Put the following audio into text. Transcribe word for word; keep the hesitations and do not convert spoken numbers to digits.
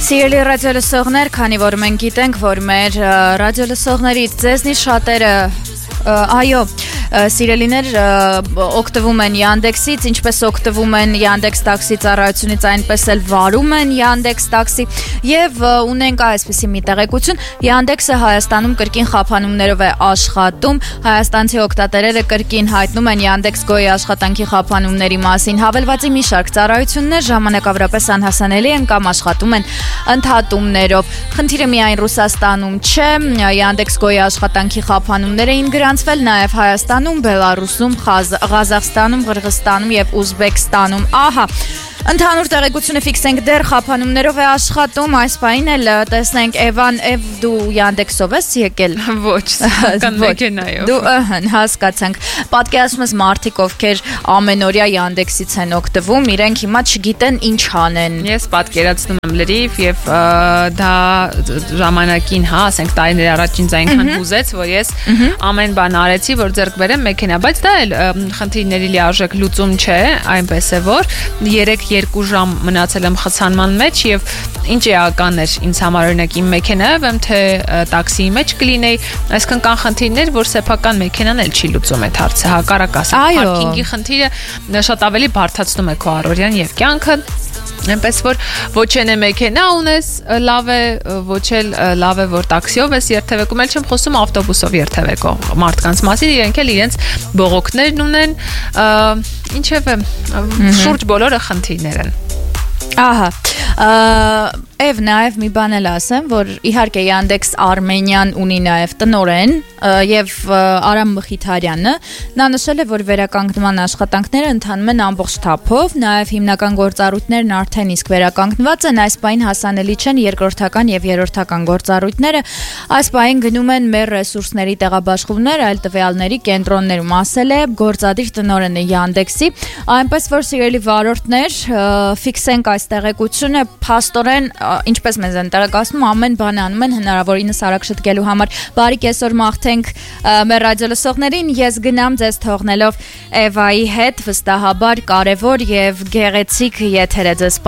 Սիրելի ռադիոլսողներ, քանի որ մենք գիտենք, որ մեր ռադիոլսողներից ձեզնից շատերը այո, սիրելիներ օգտվում են Yandex-ից, ինչպես օգտվում են Yandex Taxi ծառայությունից, այնպես էլ վարում են Yandex Taxi եւ ունենք այսպիսի մի տեղեկություն. Yandex-ը Հայաստանում կրկին խափանումներով է աշխատում, հայաստանցի օգտատերերը կրկին հայտնում են Yandex Go-ի աշխատանքի խափանումների մասին, հավելվածի մի շարք ծառայություններ ժամանակավորապես անհասանելի են կամ աշխատում են ընդհատումներով։ Խնդիրը միայն Ռուսաստանում չէ, Yandex Go-ի աշխատանքի խափանումներ էին գրանցվել նաև Հայաստանում, Բելարուսում, Ղազախստանում, Ղրղստանում եւ Ուզբեկստանում։ Ահա, ընդհանուր տեղեկությունը ֆիքսենք դեռ խափանումներով է աշխատում, այս պահին էլ տեսնենք Էվան, Էվ դու Yandex-ով ես եկել։ Ոչ, սական մեքենայով։ Դու ըհն հասկացանք։ Պատկերացնում ես մարդիկ, ովքեր ամենօրյա Yandex-ից են օգտվում, իրենք հիմա չգիտեն ինչ անեն։ Ես պատկերացնում եմ լրիվ եւ դա ժամանակին, հա, ասենք տարիներ առաջ ինձ այնքան հուզեց, որ ես ամեն բան արեցի, որ ձեռք բերեմ մեքենա, բայց դա էլ խնդիրների լիարժեք լուծում չէ, այնպես է որ երեք երկու ժամ մնացել եմ խցանման մեջ եւ ինչ էական էր ինձ համար օրինակ իմ մեքենայով եմ թե տաքսիի մեջ կլինեի, այսինքն կան խնդիրներ, որ սեփական մեքենան էլ չի լուծում այդ հարցը, հա, կարակ ասեմ, պարկինգի խնդիրը շատ ավելի բարդացնում է քո առօրյան եւ կյանքը, այնպես որ ոչ են մեքենա ունես, լավ է, ոչ էլ լավ է որ տաքսիով ես երթևեկում, էլ չեմ խոսում ավտոբուսով երթևեկող մարդկանց մասին, իրենք էլ իրենց բողոքներն ունեն, ինչեւ շուրջ բոլորը խնդիրներ են։ Ահա, Եվ նաև մի բան էլ ասեմ, որ իհարկե Yandex Armenian ունի նաև տնօրեն եւ Արամ Մխիթարյանը, նա նշել է, որ վերականգնման աշխատանքները ընթանում են ամբողջ թափով, նաև հիմնական գործառույթներն արդեն իսկ վերականգնված են, այս պահին հասանելի չեն երկրորդական եւ երրորդական գործառույթները, այս պահին գնում են մեր ռեսուրսների տեղաբաշխումներ այլ տվյալների կենտրոններում, ասել է գործադիր տնօրենը Yandex-ի, այնպես որ սիրելի վարորդներ, ֆիքսենք այս տեղեկությունը, փաստորեն ինչպես մեզ են տեղեկացնում, ամեն բան անում են հնարավորինս արագ շտկելու համար։ Բարի կեսօր մաղթենք մեր ռադիոլսողներին, ես գնամ ձեզ թողնելով Էվայի հետ, վստահաբար կարևոր եւ գեղեցիկ եթեր է ձեզ